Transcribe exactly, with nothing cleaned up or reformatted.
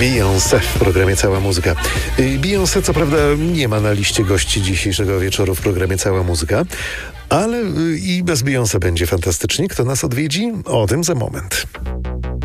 Beyoncé w programie Cała Muzyka. Beyoncé co prawda nie ma na liście gości dzisiejszego wieczoru w programie Cała Muzyka, ale i bez Beyoncé będzie fantastycznie. Kto nas odwiedzi? O tym za moment.